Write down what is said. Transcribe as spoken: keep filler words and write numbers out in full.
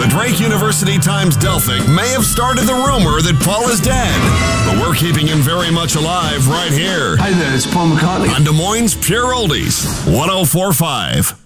The Drake University Times-Delphic may have started the rumor that Paul is dead, but we're keeping him very much alive right here. Hi there, it's Paul McCartney. On Des Moines Pure Oldies, one oh four point five.